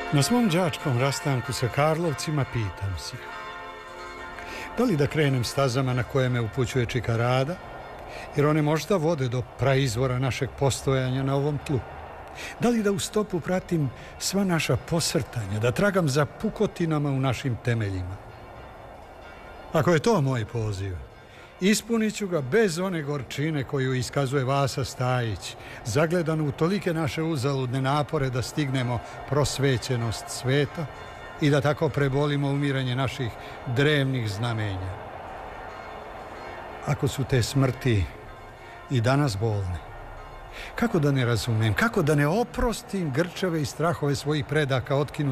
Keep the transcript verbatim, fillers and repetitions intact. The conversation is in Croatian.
Na svom đačkom rastanku sa Karlovcima pitam se da li da krenem stazama na koje me upućuje čika Rada, jer one možda vode do praizvora našeg postojanja na ovom tlu. Da li da u stopu pratim sva naša posrtanja, da tragam za pukotinama u našim temeljima. Ako je to moj poziv, ispunit ću ga bez one gorčine koju iskazuje Vasa Stajić, zagledan u tolike naše uzaludne napore da stignemo prosvećenost sveta i da tako prebolimo umiranje naših drevnih znamenja. Ako su te smrti i danas bolne, kako da ne razumem, kako da ne oprostim grčeve i strahove svojih predaka otkinu